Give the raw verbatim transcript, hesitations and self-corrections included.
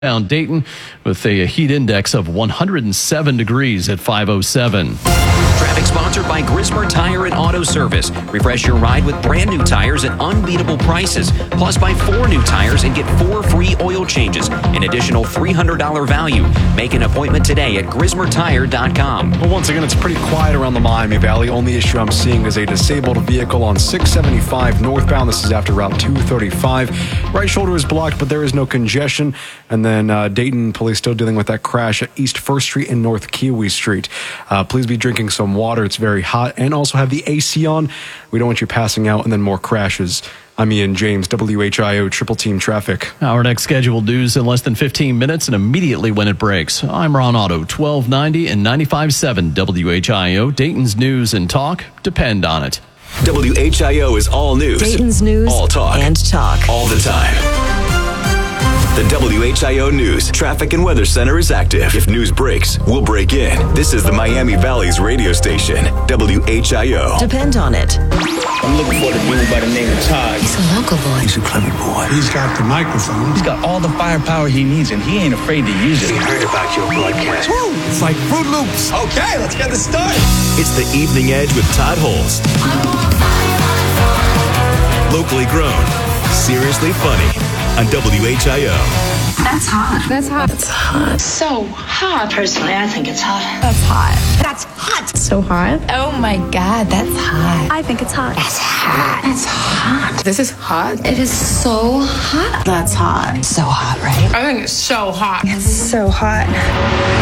Down Dayton with a heat index of one hundred seven degrees at five oh seven. Traffic sponsored by Grismer Tire and Auto Service. Refresh your ride with brand new tires at unbeatable prices. Plus, buy four new tires and get four free oil changes. An additional three hundred dollars value. Make an appointment today at grismer tire dot com. Well, once again, it's pretty quiet around the Miami Valley. Only issue I'm seeing is a disabled vehicle on six seventy-five northbound. This is after Route two thirty-five. Right shoulder is blocked, but there is no congestion. And then uh, Dayton police still dealing with that crash at East First Street and North Kiwi Street. Uh, please be drinking some water. It's very hot. And also have the A C on. We don't want you passing out and then more crashes. I'm Ian James, W H I O Triple Team Traffic. Our next scheduled news in less than fifteen minutes and immediately when it breaks. I'm Ron Otto, twelve ninety and ninety-five point seven W H I O. Dayton's news and talk depend on it. W H I O is all news. Dayton's news all talk. and talk. All the time. The W H I O News Traffic and Weather Center is active. If news breaks, we'll break in. This is the Miami Valley's radio station, W H I O. Depend on it. I'm looking for the dude by the name of Todd. He's a local boy. He's a clever boy. He's got the microphone. He's got all the firepower he needs, and he ain't afraid to use it. We heard about your broadcast. Woo! It's like Fruit Loops. Okay, let's get this started. It's the Evening Edge with Todd Holst. Locally grown, seriously funny on W H I O. That's hot. That's hot. That's hot. So hot. Personally, I think it's hot. That's hot. That's hot. So hot. Oh my God, that's hot. I think it's hot. That's hot. That's hot. This is hot. It is so hot. That's hot. So hot, right? I think it's so hot. It's so hot.